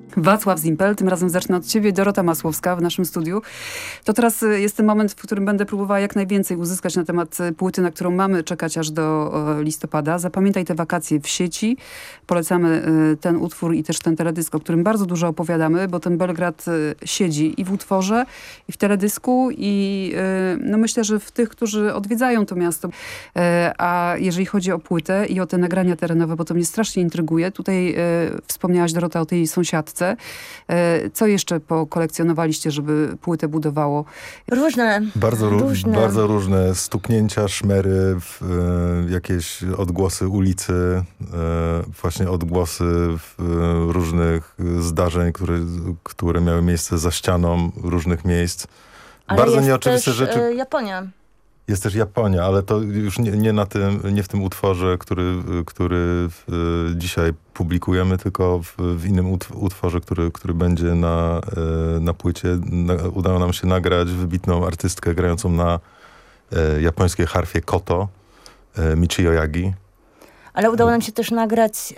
Wacław Zimpel, tym razem zacznę od ciebie, Dorota Masłowska w naszym studiu. To teraz jest ten moment, w którym będę próbowała jak najwięcej uzyskać na temat płyty, na którą mamy czekać aż do listopada. Zapamiętaj te wakacje w sieci. Polecamy ten utwór i też ten teledysk, o którym bardzo dużo opowiadamy, bo ten Belgrad siedzi i w utworze, i w teledysku, i no myślę, że w tych, którzy odwiedzają to miasto. A jeżeli chodzi o płytę i o te nagrania terenowe, bo to mnie strasznie intryguje. Tutaj wspomniałaś, Dorota, o tej sąsiadce. Co jeszcze pokolekcjonowaliście, żeby płytę budowało? Różne. Bardzo różne stuknięcia, szmery, jakieś odgłosy ulicy, właśnie odgłosy różnych zdarzeń, które miały miejsce za ścianą różnych miejsc. Ale Bardzo jest nieoczywiste też, rzeczy. Japonia. Jest też Japonia, ale to już nie w tym utworze, który dzisiaj publikujemy, tylko w innym utworze, który będzie na płycie. Udało nam się nagrać wybitną artystkę grającą na japońskiej harfie koto, Michio Yagi. Ale udało nam się też nagrać...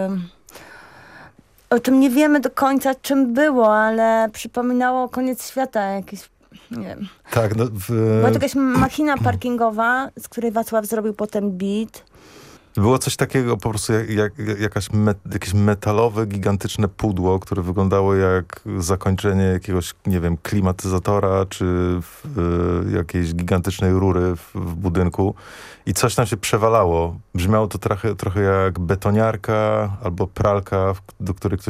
o czym nie wiemy do końca, czym było, ale przypominało koniec świata jakieś... Nie wiem. Tak, Była to jakaś machina parkingowa, z której Wacław zrobił potem beat. było coś takiego po prostu jakieś metalowe, gigantyczne pudło, które wyglądało jak zakończenie jakiegoś, nie wiem, klimatyzatora, czy jakiejś gigantycznej rury w budynku. I coś tam się przewalało. Brzmiało to trochę jak betoniarka albo pralka, do której ktoś